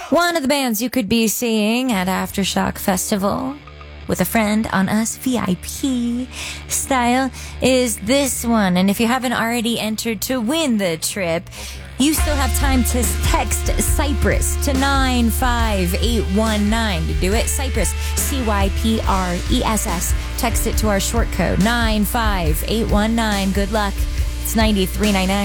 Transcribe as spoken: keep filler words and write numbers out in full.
One of the bands you could be seeing at Aftershock Festival with a friend on us V I P style is this one. And if you haven't already entered to win the trip, you still have time to text Cypress to nine five eight one nine to do it. Cypress, C Y P R E S S. Text it to our short code nine five eight one nine. Good luck. It's ninety-three point nine nine.